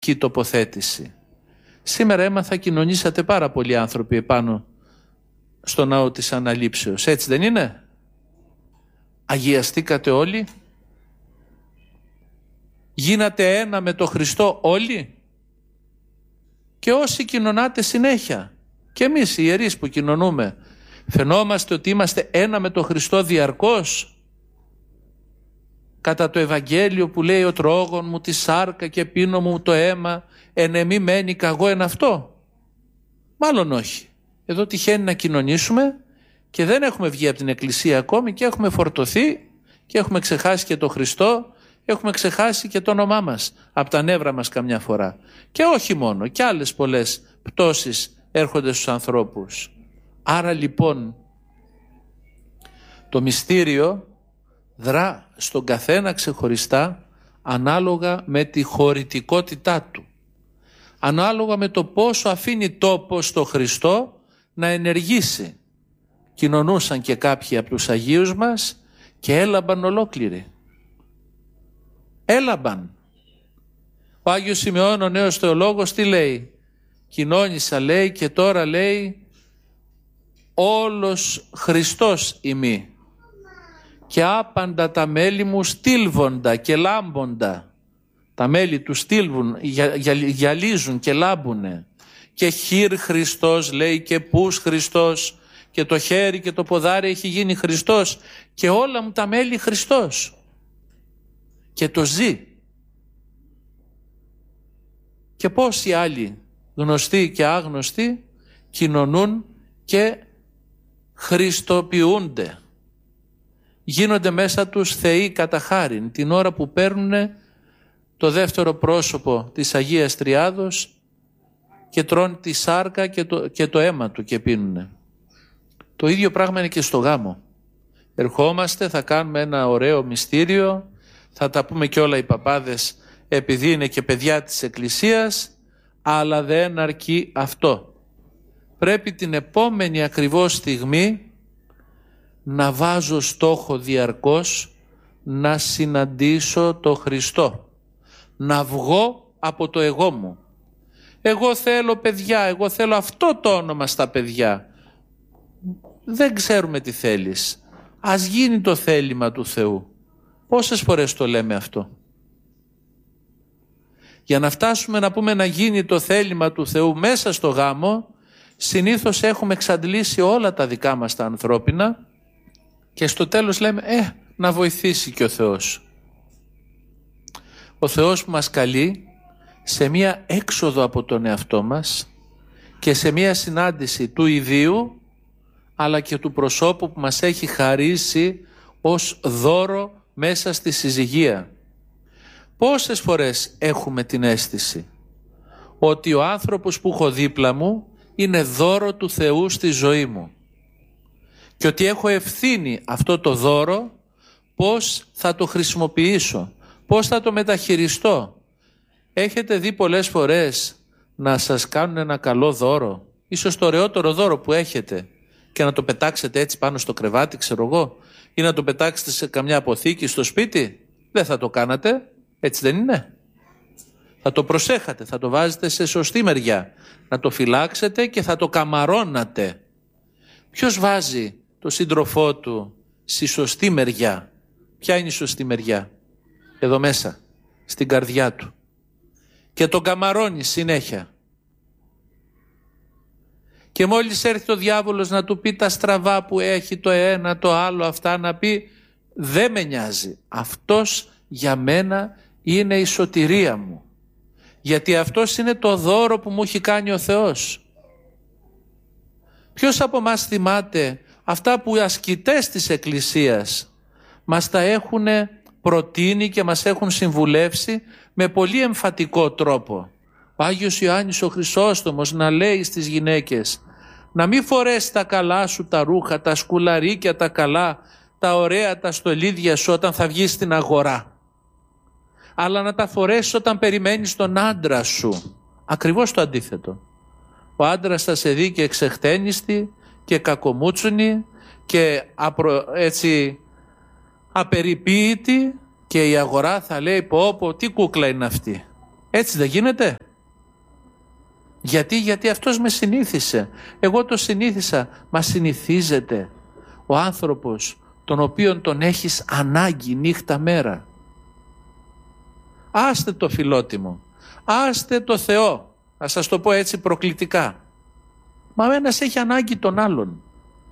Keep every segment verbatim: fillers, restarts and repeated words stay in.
τοποθέτηση. Σήμερα έμαθα κοινωνήσατε πάρα πολλοί άνθρωποι επάνω στο ναό της Αναλήψεως. Έτσι δεν είναι? Αγιαστήκατε όλοι? Γίνατε ένα με το Χριστό όλοι? Και όσοι κοινωνάτε συνέχεια, και εμείς οι ιερείς που κοινωνούμε, φαινόμαστε ότι είμαστε ένα με το Χριστό διαρκώς? Κατά το Ευαγγέλιο που λέει ο τρόγων μου τη σάρκα και πίνω μου το αίμα, εν εμή μένει καγώ εν αυτό? Μάλλον όχι. Εδώ τυχαίνει να κοινωνήσουμε και δεν έχουμε βγει από την Εκκλησία ακόμη και έχουμε φορτωθεί και έχουμε ξεχάσει και το Χριστό, έχουμε ξεχάσει και το όνομά μας από τα νεύρα μας καμιά φορά. Και όχι μόνο, και άλλες πολλές πτώσεις έρχονται στους ανθρώπους. Άρα λοιπόν το μυστήριο δρά στον καθένα ξεχωριστά ανάλογα με τη χωρητικότητά του, ανάλογα με το πόσο αφήνει τόπο στο Χριστό να ενεργήσει. Κοινωνούσαν και κάποιοι από τους Αγίους μας και έλαμπαν ολόκληροι. Έλαμπαν. Ο Άγιος Σημεών ο νέος θεολόγος τι λέει? Κοινώνησα λέει και τώρα λέει όλος Χριστός ημί και άπαντα τα μέλη μου στήλβοντα και λάμποντα. Τα μέλη του στήλβουν, γυα, γυα, γυαλίζουν και λάμπουνε. Και χείρ Χριστός λέει και πούς Χριστός και το χέρι και το ποδάρι έχει γίνει Χριστός και όλα μου τα μέλη Χριστός. Και το ζει. Και πόσοι άλλοι γνωστοί και άγνωστοι κοινωνούν και χριστοποιούνται. Γίνονται μέσα τους θεοί κατά χάριν την ώρα που παίρνουν το δεύτερο πρόσωπο της Αγίας Τριάδος και τρώνε τη σάρκα και το, και το αίμα του και πίνουνε. Το ίδιο πράγμα είναι και στο γάμο. Ερχόμαστε, θα κάνουμε ένα ωραίο μυστήριο, θα τα πούμε και όλα οι παπάδες επειδή είναι και παιδιά της Εκκλησίας, αλλά δεν αρκεί αυτό. Πρέπει την επόμενη ακριβώς στιγμή να βάζω στόχο διαρκώς να συναντήσω το Χριστό, να βγω από το εγώ μου. Εγώ θέλω παιδιά, εγώ θέλω αυτό το όνομα στα παιδιά. Δεν ξέρουμε τι θέλεις. Ας γίνει το θέλημα του Θεού. Πόσες φορές το λέμε αυτό? Για να φτάσουμε να πούμε να γίνει το θέλημα του Θεού μέσα στο γάμο, συνήθως έχουμε εξαντλήσει όλα τα δικά μας τα ανθρώπινα και στο τέλος λέμε ε, να βοηθήσει και ο Θεός. Ο Θεός που μας καλεί σε μία έξοδο από τον εαυτό μας και σε μία συνάντηση του ιδίου αλλά και του προσώπου που μας έχει χαρίσει ως δώρο μέσα στη συζυγία. Πόσες φορές έχουμε την αίσθηση ότι ο άνθρωπος που έχω δίπλα μου είναι δώρο του Θεού στη ζωή μου και ότι έχω ευθύνη αυτό το δώρο πώς θα το χρησιμοποιήσω, πώς θα το μεταχειριστώ. Έχετε δει πολλές φορές να σας κάνουν ένα καλό δώρο, ίσως το ωραιότερο δώρο που έχετε και να το πετάξετε έτσι πάνω στο κρεβάτι, ξέρω εγώ, ή να το πετάξετε σε καμιά αποθήκη στο σπίτι? Δεν θα το κάνατε, έτσι δεν είναι? Θα το προσέχατε, θα το βάζετε σε σωστή μεριά, να το φυλάξετε και θα το καμαρώνατε. Ποιος βάζει το σύντροφό του στη σωστή μεριά? Ποια είναι η σωστή μεριά? Εδώ μέσα, στην καρδιά του. Και τον καμαρώνει συνέχεια. Και μόλις έρθει ο διάβολος να του πει τα στραβά που έχει το ένα, το άλλο, αυτά να πει, δεν με νοιάζει. Αυτός για μένα είναι η σωτηρία μου. Γιατί αυτός είναι το δώρο που μου έχει κάνει ο Θεός. Ποιος από μας θυμάται αυτά που οι ασκητές της Εκκλησίας μας τα έχουν προτείνει και μας έχουν συμβουλεύσει με πολύ εμφατικό τρόπο? Ο Άγιος Ιωάννης ο Χρυσόστομος να λέει στις γυναίκες να μην φορέσει τα καλά σου τα ρούχα, τα σκουλαρίκια τα καλά, τα ωραία τα στολίδια σου όταν θα βγεις στην αγορά, αλλά να τα φορέσεις όταν περιμένεις τον άντρα σου. Ακριβώς το αντίθετο. Ο άντρας θα σε δει και εξεχτένιστη και κακομούτσουνη και απρο, έτσι απεριποίητη και η αγορά θα λέει πω πω τι κούκλα είναι αυτή. Έτσι δεν γίνεται? Γιατί, γιατί αυτός με συνήθισε. Εγώ το συνήθισα. Μα συνηθίζεται ο άνθρωπος τον οποίον τον έχεις ανάγκη νύχτα μέρα. Άστε το φιλότιμο, άστε το Θεό, θα σας το πω έτσι προκλητικά. Μα ο ένας έχει ανάγκη τον άλλον.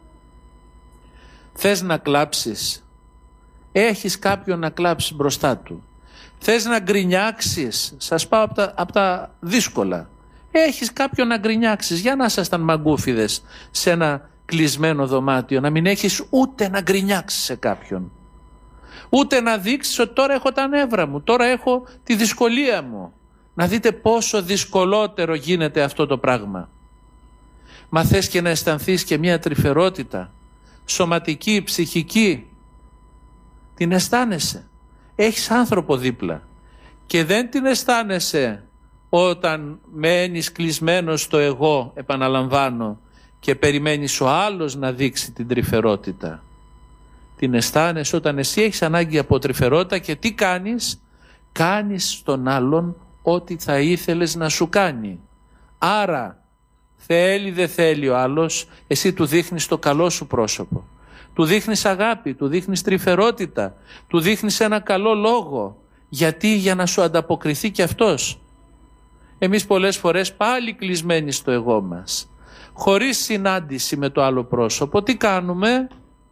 Θες να κλάψεις, έχεις κάποιον να κλάψεις μπροστά του. Θες να γκρινιάξεις, σας πάω από τα, από τα δύσκολα. Έχεις κάποιον να γκρινιάξεις, για να ήσασταν μαγκούφιδες σε ένα κλεισμένο δωμάτιο, να μην έχεις ούτε να γκρινιάξεις σε κάποιον. Ούτε να δείξεις ότι τώρα έχω τα νεύρα μου, τώρα έχω τη δυσκολία μου. Να δείτε πόσο δυσκολότερο γίνεται αυτό το πράγμα. Μα θες και να αισθανθείς και μια τρυφερότητα, σωματική, ψυχική. Την αισθάνεσαι. Έχεις άνθρωπο δίπλα. Και δεν την αισθάνεσαι όταν μένεις κλεισμένος στο εγώ, επαναλαμβάνω, και περιμένεις ο άλλος να δείξει την τρυφερότητα. Την αισθάνεσαι όταν εσύ έχεις ανάγκη από τρυφερότητα και τι κάνεις? Κάνεις στον άλλον ό,τι θα ήθελες να σου κάνει. Άρα θέλει δεν θέλει ο άλλος, εσύ του δείχνεις το καλό σου πρόσωπο. Του δείχνεις αγάπη, του δείχνεις τρυφερότητα, του δείχνεις ένα καλό λόγο. Γιατί? Για να σου ανταποκριθεί και αυτός. Εμείς πολλές φορές πάλι κλεισμένοι στο εγώ μας, χωρίς συνάντηση με το άλλο πρόσωπο, τι κάνουμε?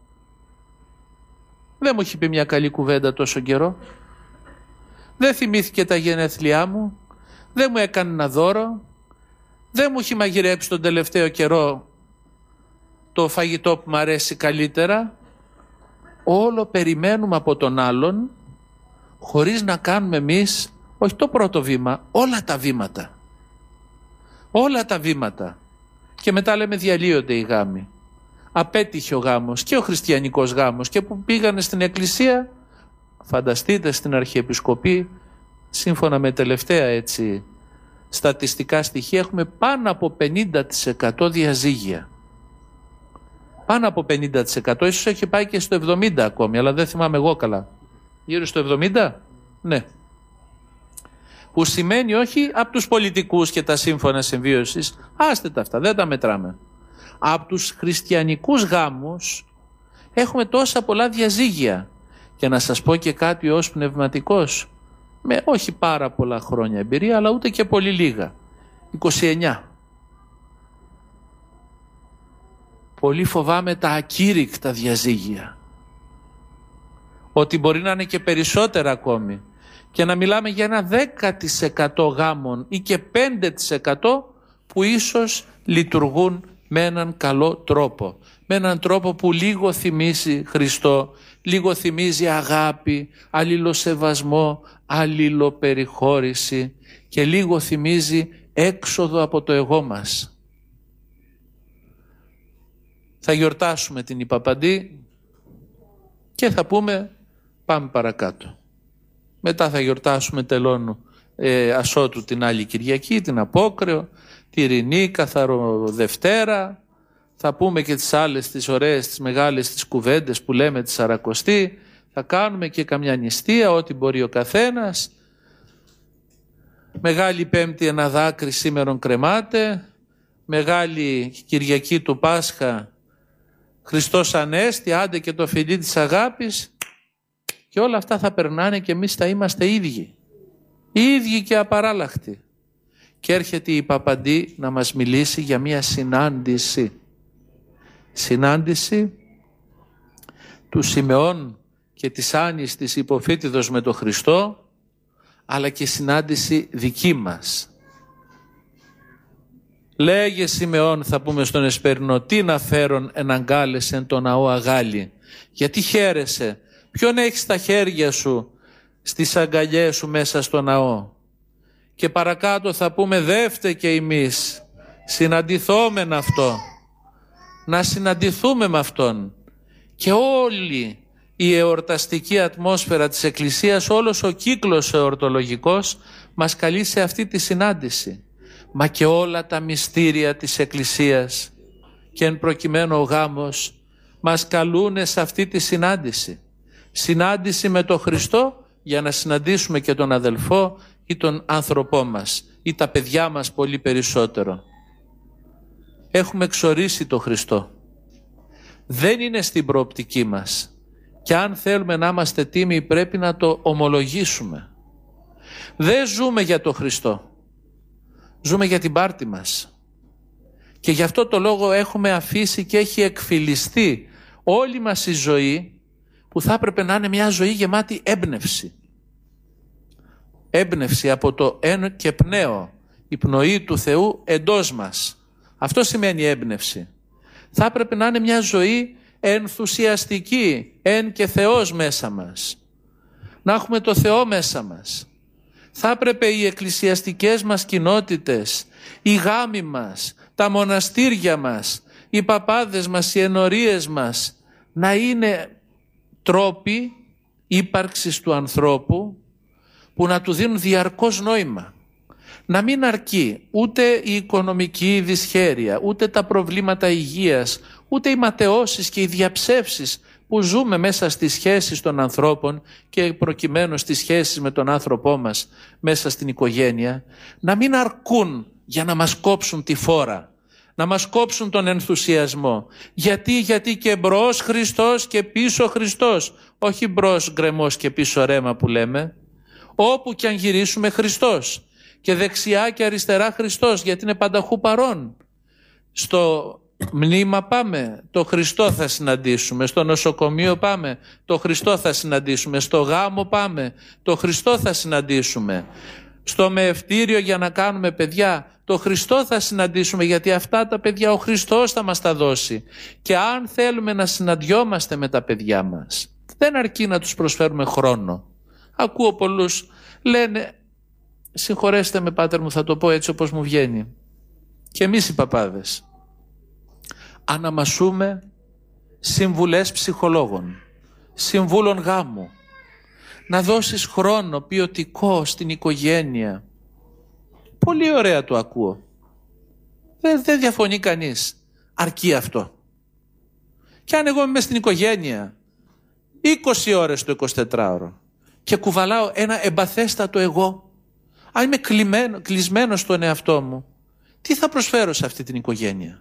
Δεν μου έχει πει μια καλή κουβέντα τόσο καιρό. Δεν θυμήθηκε τα γενέθλιά μου. Δεν μου έκανε ένα δώρο. Δεν μου έχει μαγειρέψει τον τελευταίο καιρό το φαγητό που μου αρέσει καλύτερα. Όλο περιμένουμε από τον άλλον, χωρίς να κάνουμε εμείς, όχι το πρώτο βήμα, όλα τα βήματα. Όλα τα βήματα. Και μετά λέμε διαλύονται οι γάμοι. Απέτυχε ο γάμος και ο χριστιανικός γάμος, και που πήγανε στην εκκλησία, φανταστείτε, στην Αρχιεπισκοπή, σύμφωνα με τελευταία έτσι στατιστικά στοιχεία, έχουμε πάνω από πενήντα τοις εκατό διαζύγια. Πάνω από πενήντα τοις εκατό, ίσως έχει πάει και στο εβδομήντα τοις εκατό ακόμη, αλλά δεν θυμάμαι εγώ καλά. Γύρω στο εβδομήντα τοις εκατό, ναι. Που σημαίνει όχι από τους πολιτικούς και τα σύμφωνα συμβίωσης, άστε τα αυτά, δεν τα μετράμε. Από τους χριστιανικούς γάμους έχουμε τόσα πολλά διαζύγια. Και να σας πω και κάτι ως πνευματικός, με όχι πάρα πολλά χρόνια εμπειρία, αλλά ούτε και πολύ λίγα. είκοσι εννιά. Πολύ φοβάμαι τα ακήρυκτα διαζύγια. Ότι μπορεί να είναι και περισσότερα ακόμη. Και να μιλάμε για ένα δέκα τοις εκατό γάμων ή και πέντε τοις εκατό που ίσως λειτουργούν με έναν καλό τρόπο. Με έναν τρόπο που λίγο θυμίζει Χριστό, λίγο θυμίζει αγάπη, αλληλοσεβασμό, αλληλοπεριχώρηση και λίγο θυμίζει έξοδο από το εγώ μας. Θα γιορτάσουμε την Ιπαπαντή και θα πούμε πάμε παρακάτω. Μετά θα γιορτάσουμε τελώνου ε, Ασώτου την άλλη Κυριακή, την Απόκρεο, τη Ειρηνή, Καθαρό Δευτέρα. Θα πούμε και τις άλλες τις ωραίες, τις μεγάλες τις κουβέντες που λέμε τη Σαρακοστή. Θα κάνουμε και καμιά νηστεία, ό,τι μπορεί ο καθένας. Μεγάλη Πέμπτη ένα δάκρυ σήμερον κρεμάται. Μεγάλη Κυριακή του Πάσχα Χριστός Ανέστη, άντε και το φιλί της αγάπης. Και όλα αυτά θα περνάνε και εμείς θα είμαστε ίδιοι. Ίδιοι και απαράλλαχτοι. Και έρχεται η Παπαντή να μας μιλήσει για μια συνάντηση. Συνάντηση του Σιμεών και της Άννης της Υποφύτιδος με τον Χριστό, αλλά και συνάντηση δική μας. Λέγε Σιμεών, θα πούμε στον Εσπερινό, τι να φέρον εναγκάλες εν το ναό αγάλη. Γιατί χαίρεσαι, ποιον έχεις στα χέρια σου, στις αγκαλιές σου μέσα στο ναό. Και παρακάτω θα πούμε δεύτε και εμείς, συναντηθόμεν αυτό, να συναντηθούμε με Αυτόν. Και όλη η εορταστική ατμόσφαιρα της Εκκλησίας, όλος ο κύκλος εορτολογικός μας καλεί σε αυτή τη συνάντηση. Μα και όλα τα μυστήρια της Εκκλησίας και εν προκειμένου ο γάμος μας καλούνε σε αυτή τη συνάντηση. Συνάντηση με τον Χριστό για να συναντήσουμε και τον αδελφό, ή τον άνθρωπό μας ή τα παιδιά μας πολύ περισσότερο? Έχουμε εξορίσει το Χριστό. Δεν είναι στην προοπτική μας. Και αν θέλουμε να είμαστε τίμοι πρέπει να το ομολογήσουμε. Δεν ζούμε για το Χριστό. Ζούμε για την πάρτη μας. Και γι' αυτό το λόγο έχουμε αφήσει και έχει εκφυλιστεί όλη μας η ζωή, που θα έπρεπε να είναι μια ζωή γεμάτη έμπνευση. Έμπνευση από το εν και πνέο, η πνοή του Θεού εντός μας. Αυτό σημαίνει έμπνευση. Θα έπρεπε να είναι μια ζωή ενθουσιαστική, εν και Θεός μέσα μας. Να έχουμε το Θεό μέσα μας. Θα έπρεπε οι εκκλησιαστικές μας κοινότητες, οι γάμοι μας, τα μοναστήρια μας, οι παπάδες μας, οι ενορίες μας να είναι τρόποι ύπαρξης του ανθρώπου που να του δίνουν διαρκώς νόημα. Να μην αρκεί ούτε η οικονομική δυσχέρεια, ούτε τα προβλήματα υγείας, ούτε οι ματαιώσεις και οι διαψεύσεις που ζούμε μέσα στις σχέσεις των ανθρώπων και προκειμένου στις σχέσεις με τον άνθρωπό μας μέσα στην οικογένεια, να μην αρκούν για να μας κόψουν τη φόρα, να μας κόψουν τον ενθουσιασμό. Γιατί, γιατί και μπρος Χριστός και πίσω Χριστός, όχι μπρος γκρεμός και πίσω ρέμα που λέμε. Όπου και αν γυρίσουμε Χριστός και δεξιά και αριστερά Χριστός, γιατί είναι πανταχού παρόν. Στο μνήμα πάμε, το Χριστό θα συναντήσουμε. Στο νοσοκομείο πάμε, το Χριστό θα συναντήσουμε. Στο γάμο πάμε, το Χριστό θα συναντήσουμε. Στο μεευτήριο για να κάνουμε παιδιά, το Χριστό θα συναντήσουμε, γιατί αυτά τα παιδιά ο Χριστός θα μας τα δώσει. Και αν θέλουμε να συναντιόμαστε με τα παιδιά μας, δεν αρκεί να τους προσφέρουμε χρόνο. Ακούω πολλούς λένε, συγχωρέστε με πάτερ μου, θα το πω έτσι όπως μου βγαίνει, και εμείς οι παπάδες αναμασούμε συμβουλές ψυχολόγων, συμβούλων γάμου, να δώσεις χρόνο ποιοτικό στην οικογένεια. Πολύ ωραία το ακούω. Δεν, δεν διαφωνεί κανείς. Αρκεί αυτό. Και αν εγώ είμαι στην οικογένεια είκοσι ώρες το εικοσιτετράωρο και κουβαλάω ένα εμπαθέστατο εγώ, αν είμαι κλειμένο, κλεισμένος στον εαυτό μου, τι θα προσφέρω σε αυτή την οικογένεια?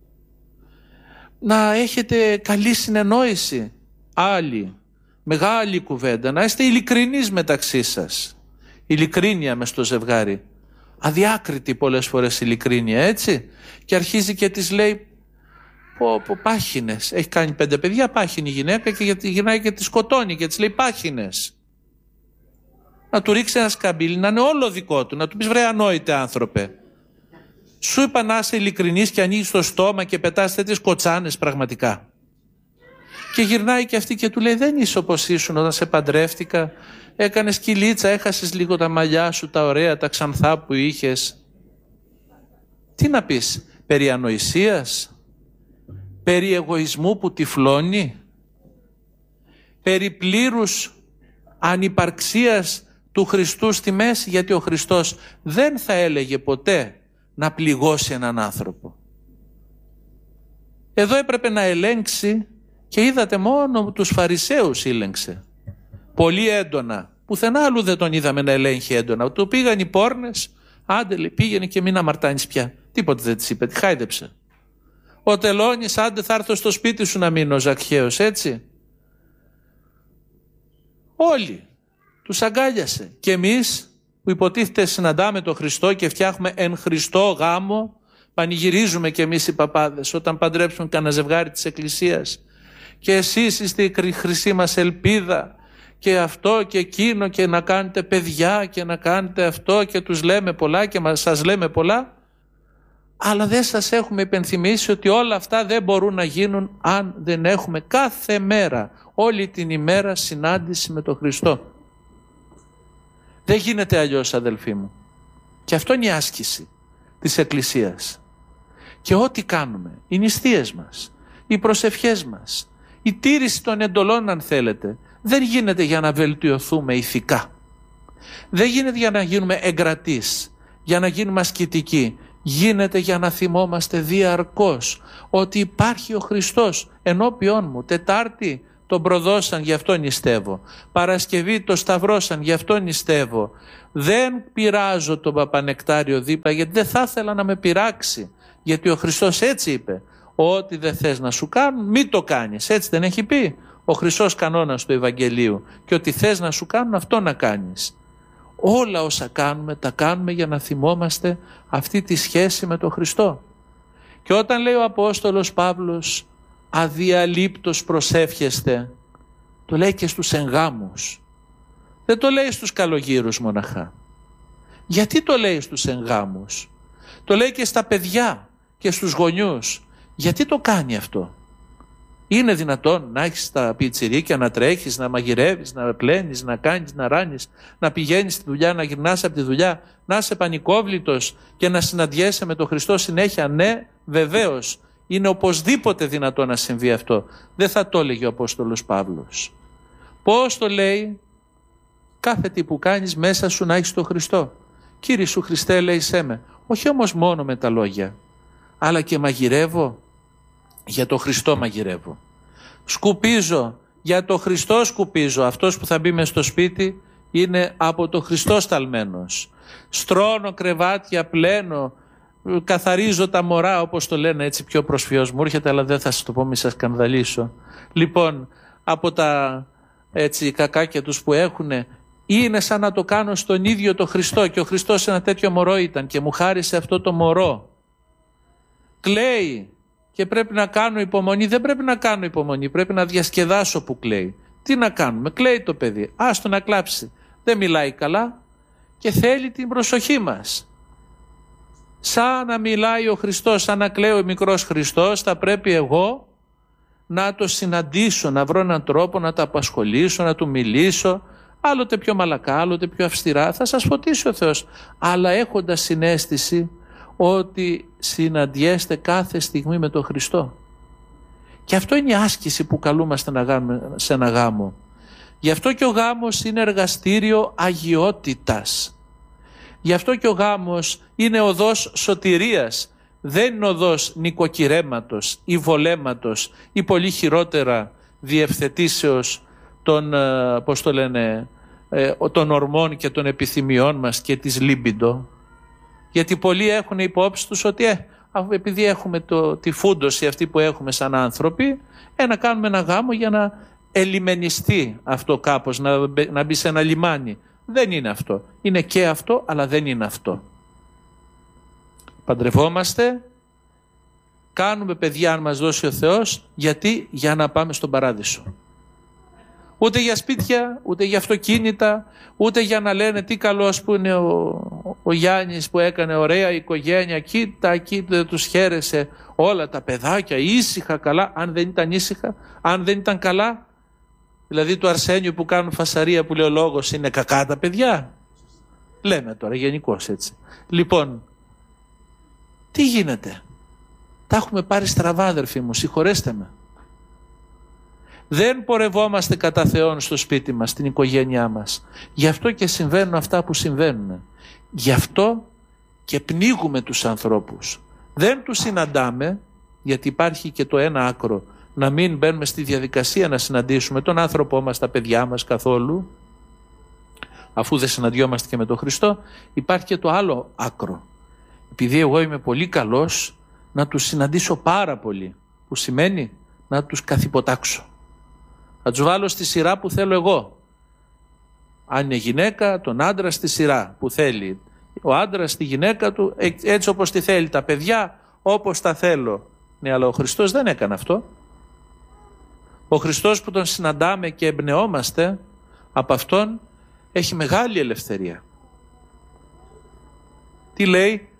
Να έχετε καλή συνεννόηση, άλλη, μεγάλη κουβέντα, να είστε ειλικρινείς μεταξύ σας. Ειλικρίνεια μες στο ζευγάρι. Αδιάκριτη πολλές φορές ειλικρίνεια, έτσι. Και αρχίζει και της λέει, πω, πω, πάχινες. Έχει κάνει πέντε παιδιά, πάχινη γυναίκα, και γυρνάει και τη σκοτώνει και της λέει πάχινες. Να του ρίξει ένα σκαμπίλι, να είναι όλο δικό του, να του πεις βρε ανόητε άνθρωπε. Σου είπα να είσαι ειλικρινής και ανοίγεις το στόμα και πετάς τέτοιες κοτσάνες πραγματικά. Και γυρνάει και αυτή και του λέει δεν είσαι όπως ήσουν όταν σε παντρεύτηκα. Έκανες κυλίτσα, έχασες λίγο τα μαλλιά σου, τα ωραία, τα ξανθά που είχες. Τι να πεις, περί ανοησίας, περί εγωισμού που τυφλώνει, περί πλήρους ανυπαρξίας του Χριστού στη μέση, γιατί ο Χριστός δεν θα έλεγε ποτέ να πληγώσει έναν άνθρωπο. Εδώ έπρεπε να ελέγξει και είδατε μόνο τους Φαρισαίους ήλεγξε. Πολύ έντονα. Πουθενά άλλου δεν τον είδαμε να ελέγχει έντονα. Του πήγαν οι πόρνες, άντε λέει, πήγαινε και μην αμαρτάνεις πια. Τίποτε δεν της είπε, τη χάιδεψε. Ο τελώνης, άντε θα έρθω στο σπίτι σου να μείνω, ο Ζακχαίος, έτσι. Όλοι τους αγκάλιασε. Και εμείς που υποτίθεται συναντάμε τον Χριστό και φτιάχνουμε εν Χριστώ γάμο, πανηγυρίζουμε και εμείς οι παπάδες όταν παντρέψουμε κανένα ζευγάρι της Εκκλησίας. Και εσείς είστε η χρυσή μας ελπίδα και αυτό και εκείνο και να κάνετε παιδιά και να κάνετε αυτό και τους λέμε πολλά και σας λέμε πολλά, αλλά δεν σας έχουμε υπενθυμίσει ότι όλα αυτά δεν μπορούν να γίνουν αν δεν έχουμε κάθε μέρα, όλη την ημέρα συνάντηση με τον Χριστό. Δεν γίνεται αλλιώς, αδελφοί μου. Και αυτό είναι η άσκηση της Εκκλησίας. Και ό,τι κάνουμε, οι νηστείες μας, οι προσευχές μας, η τήρηση των εντολών αν θέλετε, δεν γίνεται για να βελτιωθούμε ηθικά. Δεν γίνεται για να γίνουμε εγκρατείς, για να γίνουμε ασκητικοί. Γίνεται για να θυμόμαστε διαρκώς ότι υπάρχει ο Χριστός ενώπιόν μου, Τετάρτη, τον προδώσαν, γι' αυτό νηστεύω. Παρασκευή το σταυρώσαν, γι' αυτό νηστεύω. Δεν πειράζω τον Παπανεκτάριο δίπλα, γιατί δεν θα ήθελα να με πειράξει. Γιατί ο Χριστός έτσι είπε. Ό,τι δεν θες να σου κάνουν, μην το κάνεις. Έτσι δεν έχει πει ο χρυσός κανόνας του Ευαγγελίου. Και ό,τι θες να σου κάνουν, αυτό να κάνεις. Όλα όσα κάνουμε, τα κάνουμε για να θυμόμαστε αυτή τη σχέση με τον Χριστό. Και όταν λέει ο Απόστολος Παύλος, αδιαλείπτως προσεύχεστε, το λέει και στους εγγάμους. Δεν το λέει στους καλογύρους μοναχά. Γιατί το λέει στους εγγάμους? Το λέει και στα παιδιά και στους γονιούς. Γιατί το κάνει αυτό? Είναι δυνατόν να έχεις τα πιτσιρίκια, να τρέχεις, να μαγειρεύεις, να πλένεις, να κάνεις, να ράνεις, να πηγαίνεις στη δουλειά, να γυρνάς από τη δουλειά, να είσαι πανικόβλητος και να συναντιέσαι με τον Χριστό συνέχεια? Ναι, βεβαίως. Είναι οπωσδήποτε δυνατόν να συμβεί αυτό. Δεν θα το έλεγε ο Απόστολος Παύλος. Πώς το λέει? Κάθε τι που κάνεις μέσα σου να έχεις τον Χριστό. Κύριε σου Χριστέ, λέει σε με. Όχι όμως μόνο με τα λόγια, αλλά και μαγειρεύω. Για το Χριστό μαγειρεύω. Σκουπίζω. Για το Χριστό σκουπίζω. Αυτός που θα μπει μες στο σπίτι είναι από το Χριστό σταλμένος. Στρώνω κρεβάτια, πλένω, καθαρίζω τα μωρά, όπως το λένε έτσι πιο προσφιώς. Μου έρχεται, αλλά δεν θα σας το πω, μη σας σκανδαλίσω. Λοιπόν, από τα έτσι κακάκια τους που έχουν, είναι σαν να το κάνω στον ίδιο το Χριστό. Και ο Χριστός ένα τέτοιο μωρό ήταν και μου χάρισε αυτό το μωρό. Κλαίει. Και πρέπει να κάνω υπομονή. Δεν πρέπει να κάνω υπομονή. Πρέπει να διασκεδάσω που κλαίει. Τι να κάνουμε? Κλαίει το παιδί. Άστο να κλάψει. Δεν μιλάει καλά και θέλει την προσοχή μας. Σαν να μιλάει ο Χριστός, σαν να κλαίει ο μικρός Χριστός, θα πρέπει εγώ να το συναντήσω, να βρω έναν τρόπο να το απασχολήσω, να του μιλήσω. Άλλοτε πιο μαλακά, άλλοτε πιο αυστηρά. Θα σας φωτίσει ο Θεός. Αλλά έχοντας συναίσθηση ότι συναντιέστε κάθε στιγμή με τον Χριστό. Και αυτό είναι η άσκηση που καλούμαστε να κάνουμε σε ένα γάμο. Γι' αυτό και ο γάμος είναι εργαστήριο αγιότητας. Γι' αυτό και ο γάμος είναι οδός σωτηρίας. Δεν είναι οδός νοικοκυρέματος ή βολέματος ή πολύ χειρότερα διευθετήσεως των, πώς το λένε, των ορμών και των επιθυμιών μας και της λίμπιντο. Γιατί πολλοί έχουν υπόψη τους ότι ε, επειδή έχουμε το, τη φούντωση αυτή που έχουμε σαν άνθρωποι, ε, να κάνουμε ένα γάμο για να ελιμενιστεί αυτό κάπως, να, να μπει σε ένα λιμάνι. Δεν είναι αυτό. Είναι και αυτό, αλλά δεν είναι αυτό. Παντρευόμαστε, κάνουμε παιδιά αν μας δώσει ο Θεός, γιατί? Για να πάμε στον παράδεισο. Ούτε για σπίτια, ούτε για αυτοκίνητα, ούτε για να λένε τι καλός που είναι ο, ο Γιάννης που έκανε ωραία οικογένεια, κοίτα, κοίτα, τους χαίρεσε όλα τα παιδάκια, ήσυχα καλά. Αν δεν ήταν ήσυχα, αν δεν ήταν καλά, δηλαδή του Αρσένιου που κάνουν φασαρία που λέει ο λόγος, είναι κακά τα παιδιά? Λέμε τώρα γενικώς έτσι. Λοιπόν, τι γίνεται? Τα έχουμε πάρει στραβά, αδερφοί μου, συγχωρέστε με. Δεν πορευόμαστε κατά Θεόν στο σπίτι μας, στην οικογένειά μας. Γι' αυτό και συμβαίνουν αυτά που συμβαίνουν. Γι' αυτό και πνίγουμε τους ανθρώπους. Δεν τους συναντάμε, γιατί υπάρχει και το ένα άκρο, να μην μπαίνουμε στη διαδικασία να συναντήσουμε τον άνθρωπό μας, τα παιδιά μας καθόλου, αφού δεν συναντιόμαστε και με τον Χριστό. Υπάρχει και το άλλο άκρο. Επειδή εγώ είμαι πολύ καλός, να τους συναντήσω πάρα πολύ, που σημαίνει να τους καθυποτάξω. Θα τους βάλω στη σειρά που θέλω εγώ. Αν είναι γυναίκα, τον άντρα στη σειρά που θέλει. Ο άντρας στη γυναίκα του έτσι όπως τη θέλει. Τα παιδιά όπως τα θέλω. Ναι, αλλά ο Χριστός δεν έκανε αυτό. Ο Χριστός που τον συναντάμε και εμπνεόμαστε από Αυτόν έχει μεγάλη ελευθερία. Τι λέει?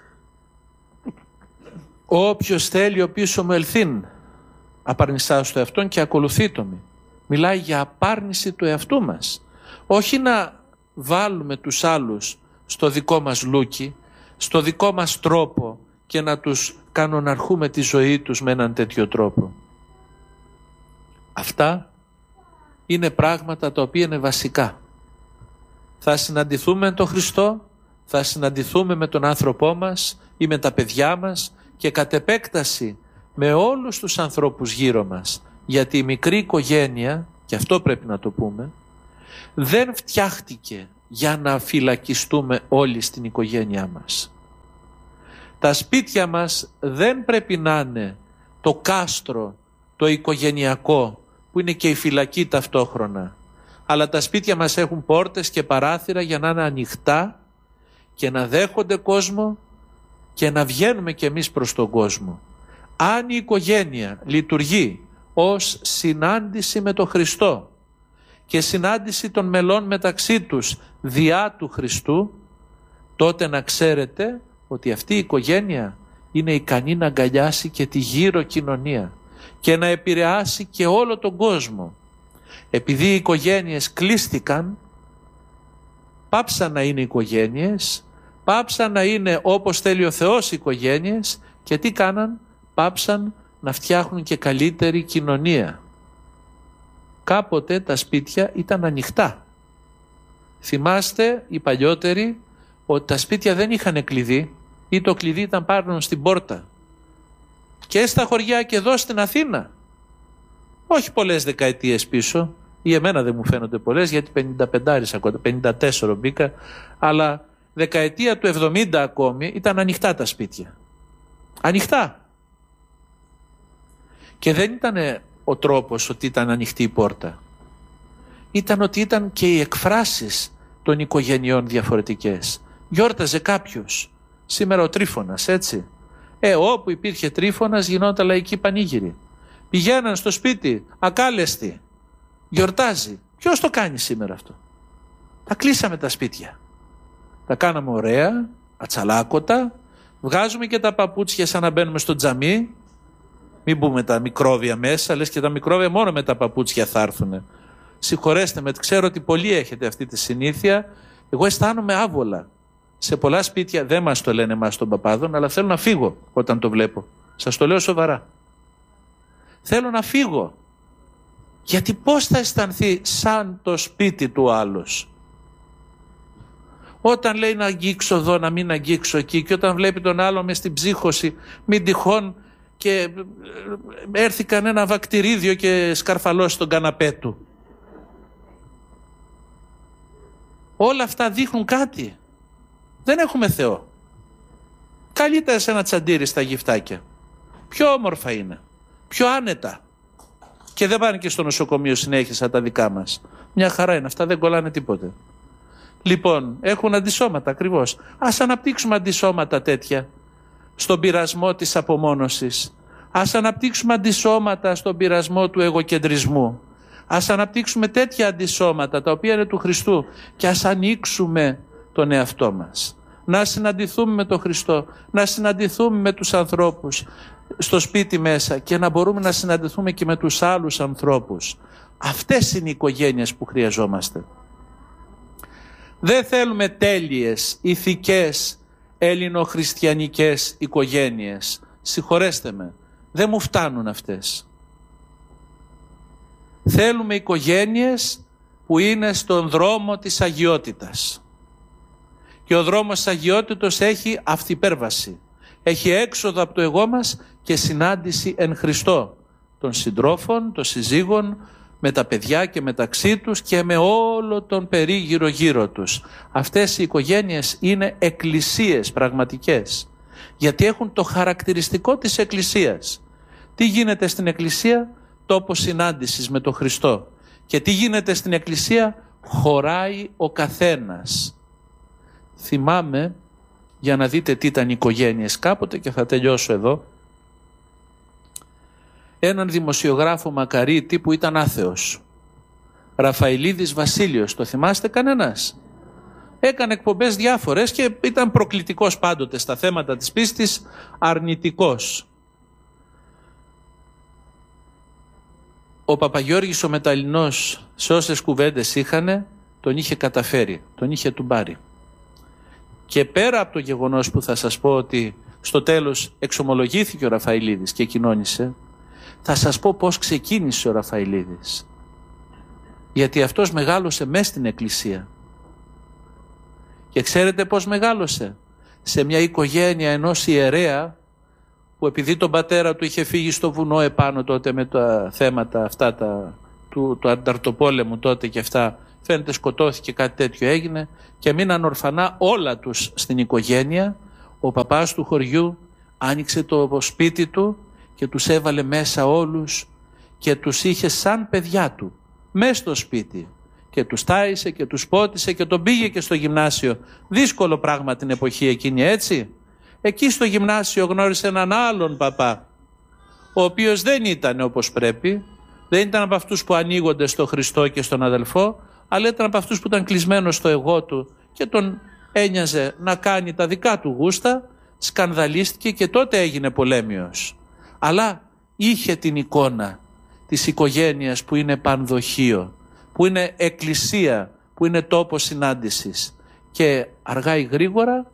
Όποιος θέλει ο πίσω μου ελθύν, απαρνησάς το εαυτόν και ακολουθεί το μη. Μιλάει για απάρνηση του εαυτού μας. Όχι να βάλουμε τους άλλους στο δικό μας λούκι, στο δικό μας τρόπο και να τους κανοναρχούμε τη ζωή τους με έναν τέτοιο τρόπο. Αυτά είναι πράγματα τα οποία είναι βασικά. Θα συναντηθούμε με τον Χριστό, θα συναντηθούμε με τον άνθρωπό μας ή με τα παιδιά μας και κατ' επέκταση με όλους τους ανθρώπους γύρω μας. Γιατί η μικρή οικογένεια, και αυτό πρέπει να το πούμε, δεν φτιάχτηκε για να φυλακιστούμε όλοι στην οικογένειά μας. Τα σπίτια μας δεν πρέπει να είναι το κάστρο, το οικογενειακό, που είναι και η φυλακή ταυτόχρονα. Αλλά τα σπίτια μας έχουν πόρτες και παράθυρα για να είναι ανοιχτά και να δέχονται κόσμο και να βγαίνουμε κι εμείς προς τον κόσμο. Αν η οικογένεια λειτουργεί ως συνάντηση με τον Χριστό και συνάντηση των μελών μεταξύ τους διά του Χριστού, τότε να ξέρετε ότι αυτή η οικογένεια είναι ικανή να αγκαλιάσει και τη γύρω κοινωνία και να επηρεάσει και όλο τον κόσμο. Επειδή οι οικογένειες κλείστηκαν, πάψαν να είναι οικογένειες, πάψαν να είναι όπως θέλει ο Θεός οικογένειες, και τι κάναν? Πάψαν να φτιάχνουν και καλύτερη κοινωνία. Κάποτε τα σπίτια ήταν ανοιχτά. Θυμάστε οι παλιότεροι ότι τα σπίτια δεν είχαν κλειδί ή το κλειδί ήταν πάνω στην πόρτα. Και στα χωριά και εδώ στην Αθήνα, όχι πολλές δεκαετίες πίσω, ή εμένα δεν μου φαίνονται πολλές γιατί πενήντα πέντε ακόμα, πενήντα τέσσερα μπήκα, αλλά δεκαετία του εβδομήντα ακόμη ήταν ανοιχτά τα σπίτια. Ανοιχτά. Και δεν ήταν ο τρόπος ότι ήταν ανοιχτή η πόρτα. Ήταν ότι ήταν και οι εκφράσεις των οικογενειών διαφορετικές. Γιόρταζε κάποιος. Σήμερα ο Τρίφωνας, έτσι. Ε, όπου υπήρχε Τρίφωνας γινόταν λαϊκή πανήγυρη. Πηγαίναν στο σπίτι, ακάλεστοι. Γιορτάζει. Ποιος το κάνει σήμερα αυτό? Τα κλείσαμε τα σπίτια. Τα κάναμε ωραία, ατσαλάκωτα. Βγάζουμε και τα παπούτσια σαν να μπαίνουμε στο τζαμί. Μην μπούμε τα μικρόβια μέσα, λες και τα μικρόβια μόνο με τα παπούτσια θα έρθουν. Συγχωρέστε με, ξέρω ότι πολλοί έχετε αυτή τη συνήθεια. Εγώ αισθάνομαι άβολα. Σε πολλά σπίτια δεν μας το λένε εμάς των παπάδων, αλλά θέλω να φύγω όταν το βλέπω. Σας το λέω σοβαρά. Θέλω να φύγω. Γιατί πώς θα αισθανθεί σαν το σπίτι του άλλος? Όταν λέει να αγγίξω εδώ, να μην αγγίξω εκεί, και όταν βλέπει τον άλλο μες στην ψύχωση, μην τυχόν και έρθει κανένα βακτηρίδιο και σκαρφαλώσει τον καναπέ του. Όλα αυτά δείχνουν κάτι. Δεν έχουμε Θεό. Καλύτερα σε ένα τσαντήρι στα γυφτάκια. Πιο όμορφα είναι. Πιο άνετα. Και δεν πάνε και στο νοσοκομείο συνέχεια σαν τα δικά μας. Μια χαρά είναι. Αυτά δεν κολλάνε τίποτε. Λοιπόν, έχουν αντισώματα ακριβώς. Ας αναπτύξουμε αντισώματα τέτοια στον πειρασμό της απομόνωσης. Ας αναπτύξουμε αντισώματα στον πειρασμό του εγωκεντρισμού. Ας αναπτύξουμε τέτοια αντισώματα τα οποία είναι του Χριστού και ας ανοίξουμε τον εαυτό μας. Να συναντηθούμε με τον Χριστό, να συναντηθούμε με τους ανθρώπους στο σπίτι μέσα και να μπορούμε να συναντηθούμε και με τους άλλους ανθρώπους. Αυτές είναι οι οικογένειες που χρειαζόμαστε. Δεν θέλουμε τέλειες, ηθικές, ελληνοχριστιανικές οικογένειες. Συγχωρέστε με, δεν μου φτάνουν αυτές. Θέλουμε οικογένειες που είναι στον δρόμο της αγιότητας. Και ο δρόμος της αγιότητος έχει αυτυπέρβαση. Έχει έξοδο από το εγώ μας και συνάντηση εν Χριστώ. Των συντρόφων, των συζύγων, με τα παιδιά και μεταξύ τους και με όλο τον περίγυρο γύρω τους. Αυτές οι οικογένειες είναι εκκλησίες πραγματικές. Γιατί έχουν το χαρακτηριστικό της εκκλησίας. Τι γίνεται στην εκκλησία? Τόπος συνάντησης με τον Χριστό. Και τι γίνεται στην εκκλησία? Χωράει ο καθένας. Θυμάμαι, για να δείτε τι ήταν οι οικογένειες κάποτε, και θα τελειώσω εδώ, έναν δημοσιογράφο Μακαρίτη που ήταν άθεος. Ραφαηλίδης Βασίλειος, το θυμάστε κανένας? Έκανε εκπομπές διάφορες και ήταν προκλητικός πάντοτε στα θέματα της πίστης, αρνητικός. Ο Παπαγιώργης ο Μεταλλινός, σε όσες κουβέντες είχανε, τον είχε καταφέρει, τον είχε τουμπάρει. Και πέρα από το γεγονός που θα σας πω ότι στο τέλος εξομολογήθηκε ο Ραφαηλίδης και κοινώνησε, θα σας πω πώς ξεκίνησε ο Ραφαηλίδης. Γιατί αυτός μεγάλωσε μες στην εκκλησία. Και ξέρετε πώς μεγάλωσε? Σε μια οικογένεια ενός ιερέα, που επειδή τον πατέρα του είχε φύγει στο βουνό επάνω τότε με τα θέματα αυτά τα, του, του ανταρτοπόλεμου τότε και αυτά, φαίνεται σκοτώθηκε, κάτι τέτοιο έγινε και μείναν ορφανά όλα τους στην οικογένεια. Ο παπάς του χωριού άνοιξε το σπίτι του και τους έβαλε μέσα όλους και τους είχε σαν παιδιά του μέσα στο σπίτι και τους τάισε και τους πότισε και τον πήγε και στο γυμνάσιο. Δύσκολο πράγμα την εποχή εκείνη, έτσι. Εκεί στο γυμνάσιο γνώρισε έναν άλλον παπά, ο οποίος δεν ήταν όπως πρέπει, δεν ήταν από αυτούς που ανοίγονται στο Χριστό και στον αδελφό, αλλά ήταν από αυτούς που ήταν κλεισμένος στο εγώ του και τον ένοιαζε να κάνει τα δικά του γούστα, σκανδαλίστηκε και τότε έγινε πολέμιος. Αλλά είχε την εικόνα της οικογένειας που είναι πανδοχείο, που είναι εκκλησία, που είναι τόπος συνάντησης και αργά ή γρήγορα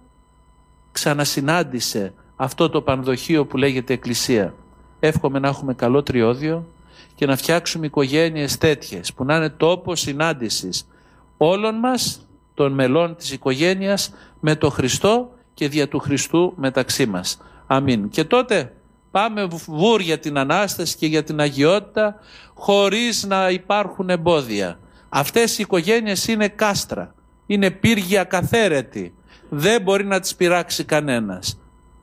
ξανασυνάντησε αυτό το πανδοχείο που λέγεται εκκλησία. Εύχομαι να έχουμε καλό τριώδιο και να φτιάξουμε οικογένειες τέτοιες που να είναι τόπος συνάντησης όλων μας των μελών της οικογένειας με το Χριστό και δια του Χριστού μεταξύ μας. Αμήν. Και τότε πάμε βουρ για την Ανάσταση και για την αγιότητα χωρίς να υπάρχουν εμπόδια. Αυτές οι οικογένειες είναι κάστρα, είναι πύργια καθαίρετη. Δεν μπορεί να τις πειράξει κανένας.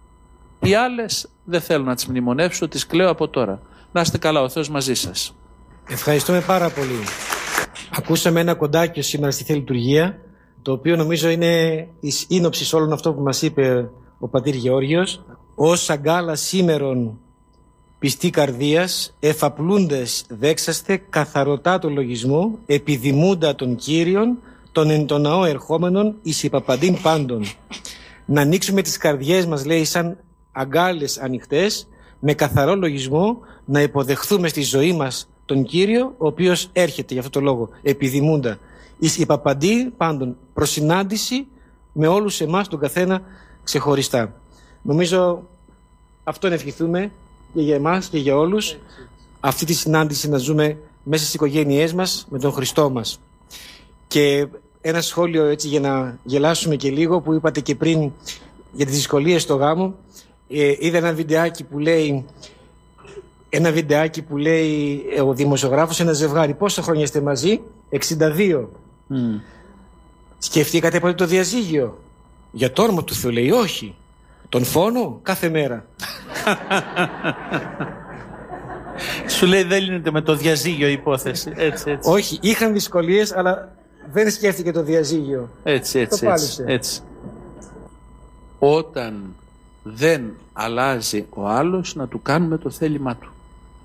Οι άλλες δεν θέλω να τις μνημονεύσω, τις κλαίω από τώρα. Να είστε καλά, ο Θεός μαζί σας. Ευχαριστούμε πάρα πολύ. Ακούσαμε ένα κοντάκιο σήμερα στη Θεία Λειτουργία, το οποίο νομίζω είναι η σύνοψη όλων αυτό που μας είπε ο πατήρ Γεώργιος. Ως αγκάλα σήμερον πιστή καρδίας, εφαπλούντες δέξαστε, καθαρωτά το λογισμό, επιδημούντα των Κύριων, των εν το ναό ερχόμενων, εις υπαπαντήν πάντων. Να ανοίξουμε τις καρδιές μας, λέει, σαν αγκάλες ανοιχτές, με καθαρό λογισμό, να υποδεχθούμε στη ζωή μας τον Κύριο, ο οποίος έρχεται για αυτό το λόγο, επιδημούντα, εις υπαπαντήν πάντων, προσυνάντηση με όλους εμάς, τον καθένα ξεχωριστά. Νομίζω αυτό να ευχηθούμε και για εμάς και για όλους, αυτή τη συνάντηση να ζούμε μέσα στις οικογένειές μας με τον Χριστό μας. Και ένα σχόλιο έτσι για να γελάσουμε και λίγο που είπατε και πριν για τις δυσκολίες στο γάμο. Ε, είδα ένα βιντεάκι που λέει, ένα βιντεάκι που λέει ε, ο δημοσιογράφος, ένα ζευγάρι, πόσα χρόνια είστε μαζί? εξήντα δύο. Mm. Σκεφτήκατε ποτέ το διαζύγιο? Για το όνομα του Θεού, λέει, όχι. Τον φόνο κάθε μέρα. Σου λέει δεν λύνεται με το διαζύγιο η υπόθεση. Έτσι, έτσι. Όχι, είχαν δυσκολίες, αλλά δεν σκέφτηκε το διαζύγιο. Έτσι, έτσι, έτσι, έτσι. Όταν δεν αλλάζει ο άλλος, να του κάνουμε το θέλημά του.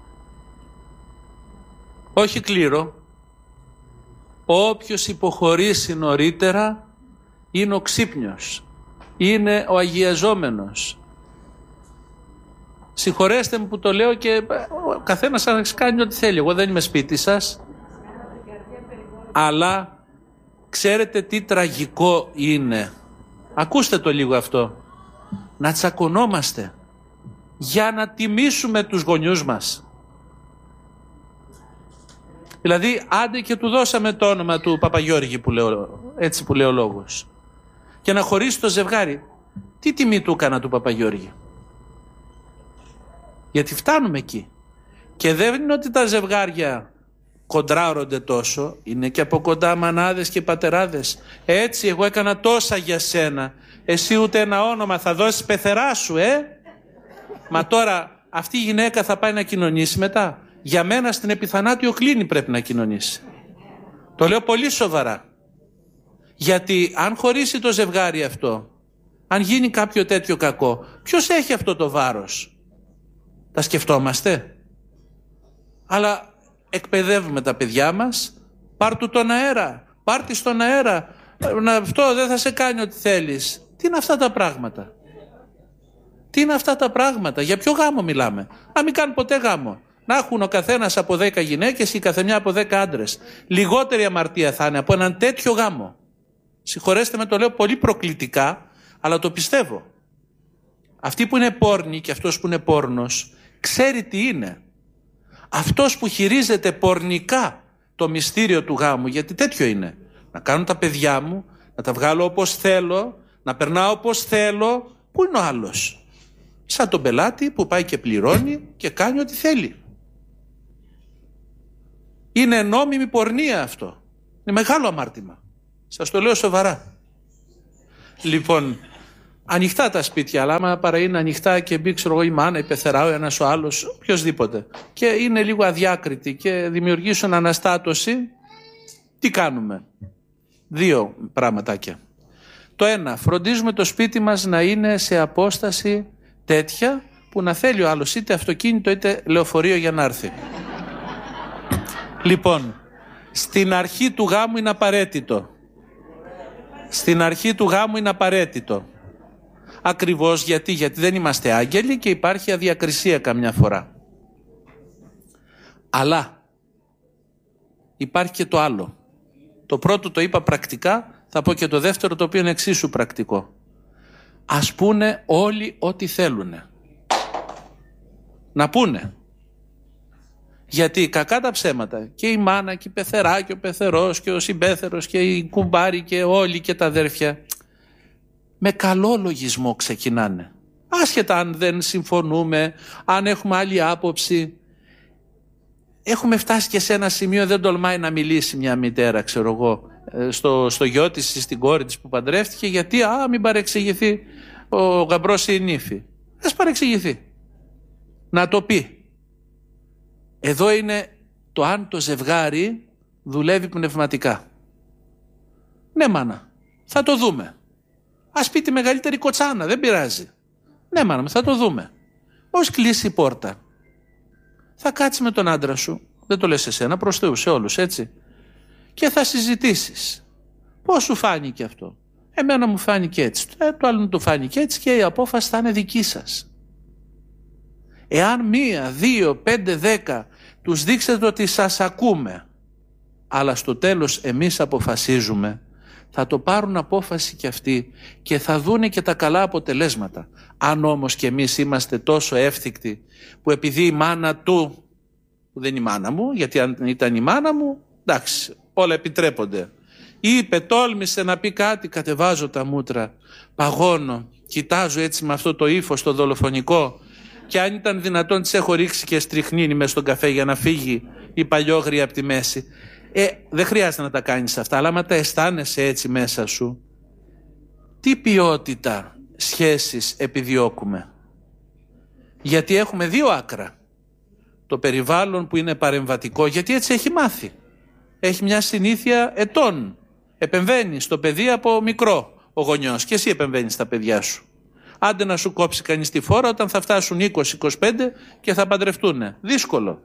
Όχι κλήρο. Όποιος υποχωρήσει νωρίτερα είναι ο ξύπνιος. Είναι ο αγιαζόμενος. Συγχωρέστε μου που το λέω και ο καθένας θα κάνει ό,τι θέλει. Εγώ δεν είμαι σπίτι σας. Αλλά ξέρετε τι τραγικό είναι? Ακούστε το λίγο αυτό. Να τσακωνόμαστε για να τιμήσουμε τους γονιούς μας. Δηλαδή άντε και του δώσαμε το όνομα του Παπαγιώργη που λέω, έτσι που λέει ο λόγος. Και να χωρίσει το ζευγάρι. Τι τιμή του έκανα του Παπαγιώργη? Γιατί φτάνουμε εκεί. Και δεν είναι ότι τα ζευγάρια κοντράρονται τόσο. Είναι και από κοντά μανάδες και πατεράδες. Έτσι εγώ έκανα τόσα για σένα. Εσύ ούτε ένα όνομα θα δώσεις πεθερά σου, ε? Μα τώρα αυτή η γυναίκα θα πάει να κοινωνήσει μετά? Για μένα στην επιθανάτιο κλίνη πρέπει να κοινωνήσει. Το λέω πολύ σοβαρά. Γιατί αν χωρίσει το ζευγάρι αυτό, αν γίνει κάποιο τέτοιο κακό, ποιος έχει αυτό το βάρος? Τα σκεφτόμαστε? Αλλά εκπαιδεύουμε τα παιδιά μας, πάρ' του τον αέρα, πάρ' τη στον αέρα, αυτό δεν θα σε κάνει ό,τι θέλεις. Τι είναι αυτά τα πράγματα? Τι είναι αυτά τα πράγματα? Για ποιο γάμο μιλάμε? Να μην κάνουν ποτέ γάμο. Να έχουν ο καθένας από δέκα γυναίκες και η καθεμιά από δέκα άντρες. Λιγότερη αμαρτία θα είναι από έναν τέτοιο γάμο. Συγχωρέστε με, το λέω πολύ προκλητικά, αλλά το πιστεύω. Αυτή που είναι πόρνη και αυτός που είναι πόρνος ξέρει τι είναι. Αυτός που χειρίζεται πορνικά το μυστήριο του γάμου, γιατί τέτοιο είναι. Να κάνω τα παιδιά μου, να τα βγάλω όπως θέλω, να περνάω όπως θέλω. Πού είναι ο άλλος? Σαν τον πελάτη που πάει και πληρώνει και κάνει ό,τι θέλει. Είναι νόμιμη πορνεία αυτό. Είναι μεγάλο αμάρτημα. Σας το λέω σοβαρά. Λοιπόν, ανοιχτά τα σπίτια, αλλά άμα παρά είναι ανοιχτά και μπει, ξέρω εγώ, η μάνα, η πεθερά, ο ένας ο άλλος, οποιοδήποτε, και είναι λίγο αδιάκριτοι και δημιουργήσουν αναστάτωση, τι κάνουμε? Δύο πραγματάκια. Το ένα, φροντίζουμε το σπίτι μας να είναι σε απόσταση τέτοια που να θέλει ο άλλος είτε αυτοκίνητο είτε λεωφορείο για να έρθει. Λοιπόν, στην αρχή του γάμου είναι απαραίτητο. Στην αρχή του γάμου είναι απαραίτητο. Ακριβώς γιατί, γιατί δεν είμαστε άγγελοι και υπάρχει αδιακρισία καμιά φορά. Αλλά υπάρχει και το άλλο. Το πρώτο το είπα πρακτικά, θα πω και το δεύτερο το οποίο είναι εξίσου πρακτικό. Ας πούνε όλοι ό,τι θέλουνε. Να πούνε. Γιατί κακά τα ψέματα, και η μάνα και η πεθερά και ο πεθερός και ο συμπέθερος και η κουμπάρη και όλοι και τα αδέρφια με καλό λογισμό ξεκινάνε. Άσχετα αν δεν συμφωνούμε, αν έχουμε άλλη άποψη. Έχουμε φτάσει και σε ένα σημείο, δεν τολμάει να μιλήσει μια μητέρα, ξέρω εγώ, στο, στο γιο της ή στην κόρη της που παντρεύτηκε, γιατί α, μην παρεξηγηθεί ο γαμπρός ή η νύφη. Ας παρεξηγηθεί. Να το πει. Εδώ είναι το αν το ζευγάρι δουλεύει πνευματικά. Ναι μάνα, θα το δούμε. Ας πει τη μεγαλύτερη κοτσάνα, δεν πειράζει. Ναι μάνα, θα το δούμε. Ως κλείσει η πόρτα, θα κάτσεις με τον άντρα σου, δεν το λες εσένα, προς Θεού, σε όλους, έτσι, και θα συζητήσεις. Πώς σου φάνηκε αυτό? Εμένα μου φάνηκε έτσι, ε, το άλλο του φάνηκε έτσι, και η απόφαση θα είναι δική σας. Εάν μία, δύο, πέντε, δέκα τους δείξετε ότι σας ακούμε, αλλά στο τέλος εμείς αποφασίζουμε, θα το πάρουν απόφαση και αυτοί και θα δούνε και τα καλά αποτελέσματα. Αν όμως και εμείς είμαστε τόσο εύθυκτοι που επειδή η μάνα του, που δεν είναι η μάνα μου, γιατί αν ήταν η μάνα μου, εντάξει, όλα επιτρέπονται, είπε, τόλμησε να πει κάτι, κατεβάζω τα μούτρα, παγώνω, κοιτάζω έτσι με αυτό το ύφος το δολοφονικό, και αν ήταν δυνατόν της έχω ρίξει και στριχνίνη μες στον καφέ για να φύγει η παλιόγρια από τη μέση. Ε, δεν χρειάζεται να τα κάνεις αυτά, αλλά άμα τα αισθάνεσαι έτσι μέσα σου, τι ποιότητα σχέσεις επιδιώκουμε? Γιατί έχουμε δύο άκρα. Το περιβάλλον που είναι παρεμβατικό, γιατί έτσι έχει μάθει. Έχει μια συνήθεια ετών. Επεμβαίνει στο παιδί από μικρό ο γονιός και εσύ επεμβαίνεις στα παιδιά σου. Άντε να σου κόψει κανείς τη φόρα όταν θα φτάσουν είκοσι είκοσι πέντε και θα παντρευτούνε. Δύσκολο.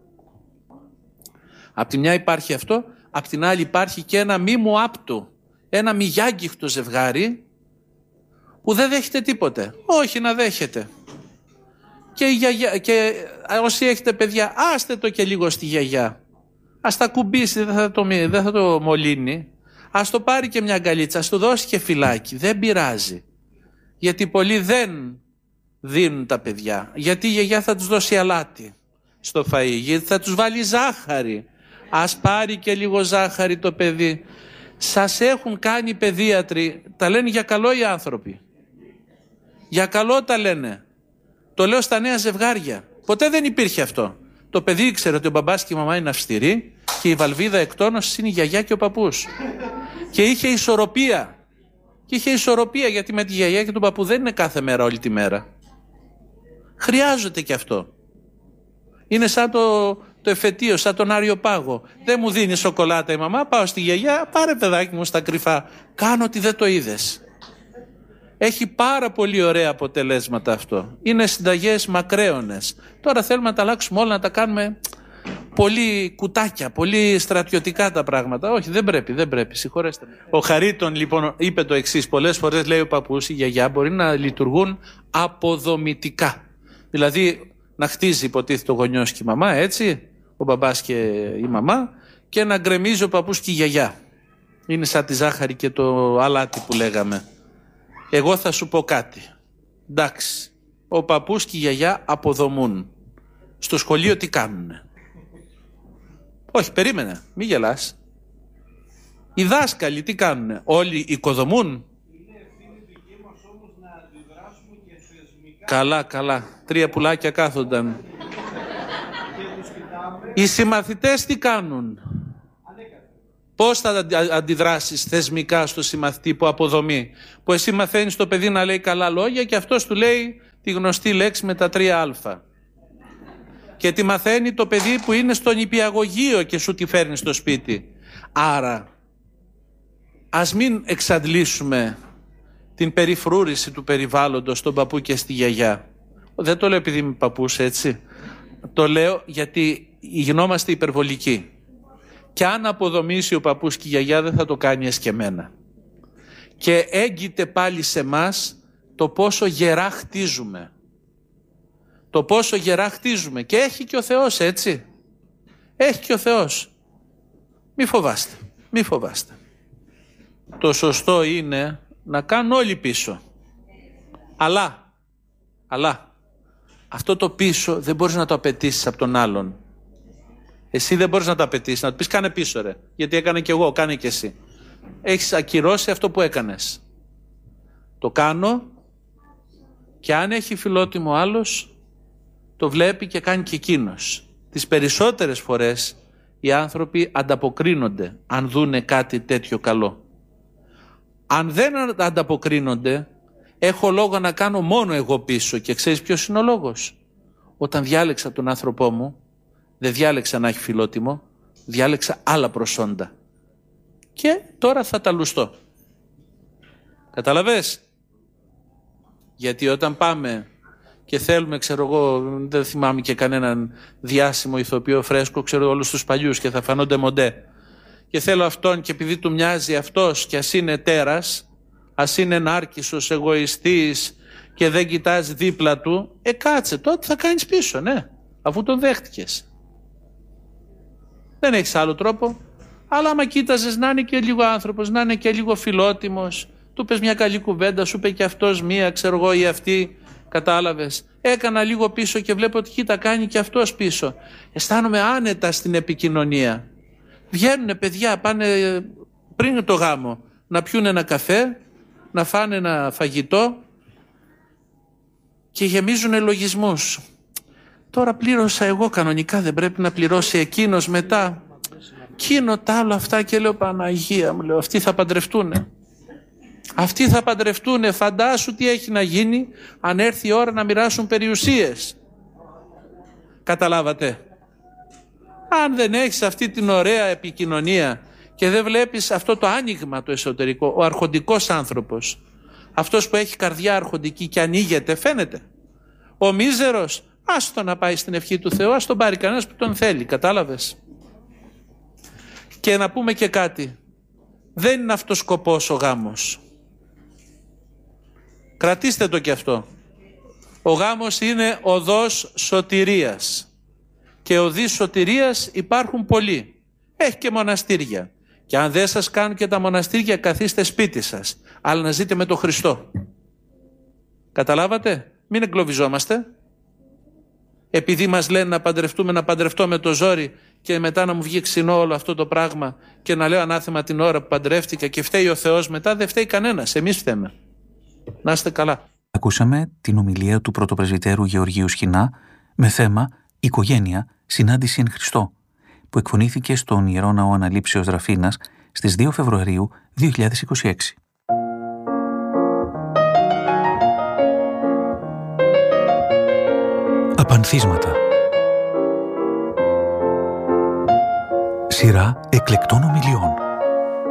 Απ' τη μια υπάρχει αυτό, απ' την άλλη υπάρχει και ένα μη μου άπτο, ένα μη γιάγγιχτο ζευγάρι που δεν δέχεται τίποτε. Όχι να δέχεται. Και, η γιαγιά, και όσοι έχετε παιδιά, άστε το και λίγο στη γιαγιά. Ας τα κουμπίσει, δεν θα το, δεν θα το μολύνει. Ας το πάρει και μια αγκαλίτσα, ας του δώσει και φυλάκι. Δεν πειράζει. Γιατί πολλοί δεν δίνουν τα παιδιά. Γιατί η γιαγιά θα τους δώσει αλάτι στο φαΐ. Γιατί θα τους βάλει ζάχαρη. Ας πάρει και λίγο ζάχαρη το παιδί. Σας έχουν κάνει οι παιδίατροι, τα λένε για καλό οι άνθρωποι. Για καλό τα λένε. Το λέω στα νέα ζευγάρια. Ποτέ δεν υπήρχε αυτό. Το παιδί ήξερε ότι ο μπαμπάς και η μαμά είναι αυστηροί και η βαλβίδα εκτόνωσης είναι η γιαγιά και ο παππούς. Και είχε ισορροπία. Και είχε ισορροπία γιατί με τη γιαγιά και τον παππού δεν είναι κάθε μέρα όλη τη μέρα. Χρειάζεται και αυτό. Είναι σαν το, το εφετείο, σαν τον Άριο Πάγο. Δεν μου δίνει σοκολάτα η μαμά, πάω στη γιαγιά, πάρε παιδάκι μου στα κρυφά. Κάνω ότι δεν το είδες. Έχει πάρα πολύ ωραία αποτελέσματα αυτό. Είναι συνταγές μακραίωνες. Τώρα θέλουμε να τα αλλάξουμε όλα, να τα κάνουμε πολύ κουτάκια, πολύ στρατιωτικά τα πράγματα. Όχι, δεν πρέπει, δεν πρέπει, συγχωρέστε με. Ο Χαρίτων λοιπόν είπε το εξής. Πολλές φορές λέει ο παππούς, η γιαγιά μπορεί να λειτουργούν αποδομητικά. Δηλαδή να χτίζει υποτίθεται ο γονιός και η μαμά, έτσι, ο μπαμπάς και η μαμά, και να γκρεμίζει ο παππούς και η γιαγιά. Είναι σαν τη ζάχαρη και το αλάτι που λέγαμε. Εγώ θα σου πω κάτι. Εντάξει, ο παππούς και η γιαγιά αποδομούν. Στο σχολείο τι κάνουνε? Όχι, περίμενε, μη γελάς. Οι δάσκαλοι τι κάνουνε? Όλοι οικοδομούν. Είναι ευθύνη δική μας όμως να αντιδράσουμε και θεσμικά Καλά, καλά. Τρία πουλάκια κάθονταν. Οι συμμαθητές τι κάνουν? Πώς θα αντιδράσεις θεσμικά στο συμμαθητή που αποδομεί? Που εσύ μαθαίνεις το παιδί να λέει καλά λόγια και αυτός του λέει τη γνωστή λέξη με τα τρία αλφα. Και τη μαθαίνει το παιδί που είναι στο νηπιαγωγείο και σου τη φέρνει στο σπίτι. Άρα, ας μην εξαντλήσουμε την περιφρούρηση του περιβάλλοντος στον παππού και στη γιαγιά. Δεν το λέω επειδή είμαι παππούς, έτσι. Το λέω γιατί γινόμαστε υπερβολικοί. Και αν αποδομήσει ο παππούς και η γιαγιά δεν θα το κάνει εσκεμμένα. Και έγκυται πάλι σε μας το πόσο γερά χτίζουμε. Το πόσο γερά χτίζουμε. Και έχει και ο Θεός, έτσι. Έχει και ο Θεός. Μη φοβάστε. Μη φοβάστε. Το σωστό είναι να κάνουν όλοι πίσω. Αλλά, αλλά, αυτό το πίσω δεν μπορείς να το απαιτήσεις από τον άλλον. Εσύ δεν μπορείς να το απαιτήσεις, να του πεις κάνε πίσω ρε, γιατί έκανε και εγώ, κάνε και εσύ. Έχεις ακυρώσει αυτό που έκανες. Το κάνω και αν έχει φιλότιμο άλλος, το βλέπει και κάνει και εκείνος. Τις περισσότερες φορές οι άνθρωποι ανταποκρίνονται αν δούνε κάτι τέτοιο καλό. Αν δεν ανταποκρίνονται, έχω λόγο να κάνω μόνο εγώ πίσω. Και ξέρεις ποιος είναι ο λόγος? Όταν διάλεξα τον άνθρωπό μου, δεν διάλεξα να έχει φιλότιμο, διάλεξα άλλα προσόντα. Και τώρα θα τα λουστώ. Καταλαβες? Γιατί όταν πάμε και θέλουμε, ξέρω εγώ, δεν θυμάμαι και κανέναν διάσημο ηθοποιό φρέσκο, ξέρω όλους τους παλιούς και θα φανόνται μοντέ. Και θέλω αυτόν και επειδή του μοιάζει αυτός και ας είναι τέρας, ας είναι νάρκισσος, εγωιστής και δεν κοιτάζει δίπλα του, ε κάτσε, τότε θα κάνεις πίσω, ναι, αφού τον δέχτηκες. Δεν έχεις άλλο τρόπο. Αλλά άμα κοίταζες να είναι και λίγο άνθρωπος, να είναι και λίγο φιλότιμος, του πες μια καλή κουβέντα, σου είπε και αυτός μία, ξέρω εγώ, ή αυτή, κατάλαβες. Έκανα λίγο πίσω και βλέπω ότι κοίτα κάνει και αυτός πίσω. Αισθάνομαι άνετα στην επικοινωνία. Βγαίνουνε παιδιά, πάνε πριν το γάμο, να πιούν ένα καφέ, να φάνε ένα φαγητό και γεμίζουνε λογισμούς. Τώρα πλήρωσα εγώ κανονικά, δεν πρέπει να πληρώσει εκείνος μετά? Κίνο τ' άλλο αυτά και λέω Παναγία μου, λέω, αυτοί θα παντρευτούνε. Αυτοί θα παντρευτούνε, φαντάσου τι έχει να γίνει αν έρθει η ώρα να μοιράσουν περιουσίες. Καταλάβατε? Αν δεν έχεις αυτή την ωραία επικοινωνία και δεν βλέπεις αυτό το άνοιγμα το εσωτερικό, ο αρχοντικός άνθρωπος, αυτός που έχει καρδιά αρχοντική και ανοίγεται, φαίνεται. Ο μίζερος, άστο να πάει στην ευχή του Θεού, ας τον πάρει κανένας που τον θέλει, κατάλαβες? Και να πούμε και κάτι, δεν είναι αυτός σκοπός ο γάμος. Κρατήστε το και αυτό. Ο γάμος είναι οδός σωτηρίας. Και οδείς σωτηρίας υπάρχουν πολλοί. Έχει και μοναστήρια. Και αν δεν σας κάνουν και τα μοναστήρια, καθίστε σπίτι σας. Αλλά να ζείτε με τον Χριστό. Καταλάβατε? Μην εγκλωβιζόμαστε. Επειδή μας λένε να παντρευτούμε, να παντρευτώ με το ζόρι και μετά να μου βγει ξινό όλο αυτό το πράγμα και να λέω ανάθεμα την ώρα που παντρεύτηκα και φταίει ο Θεός μετά, δεν φταίει κανένας. Εμείς φταίμε. Να είστε καλά. Ακούσαμε την ομιλία του πρωτοπρεσβυτέρου Γεωργίου Σχοινά με θέμα «Οικογένεια, συνάντηση εν Χριστώ», που εκφωνήθηκε στον Ιερό Ναό Αναλήψεως Δραφίνας στις δύο Φεβρουαρίου δύο χιλιάδες είκοσι έξι. Απανθίσματα. Σειρά εκλεκτών ομιλιών.